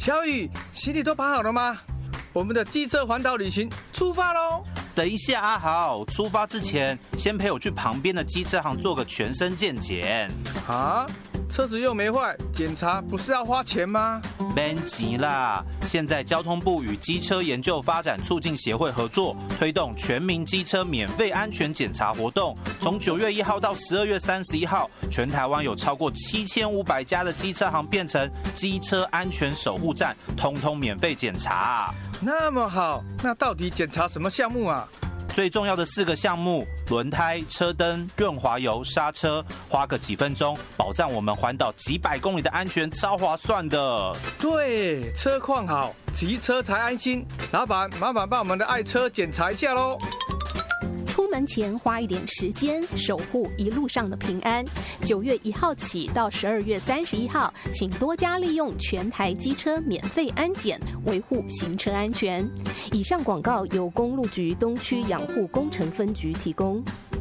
小雨，行李都绑好了吗？我们的机车环岛旅行出发喽！ 等一下，阿豪，出发之前先陪我去旁边的机车行做个全身健检。 啊？车子又没坏，检查不是要花钱吗？ 别急啦，现在交通部与机车研究发展促进协会合作，推动全民机车免费安全检查活动。从9月1号到12月31号，全台湾有超过7500家的机车行变成机车安全守护站，通通免费检查。 那么好，那到底检查什么项目啊？ 最重要的4个项目：轮胎、车灯、润滑油、刹车，花个几分钟，保障我们环岛几百公里的安全，超划算的。 对，车况好，骑车才安心。老板，麻烦帮我们的爱车检查一下喽。 出门前花一点时间，守护一路上的平安。9月1号起到12月31号，请多加利用全台机车免费安检，维护行车安全。以上广告由公路局东区养护工程分局提供。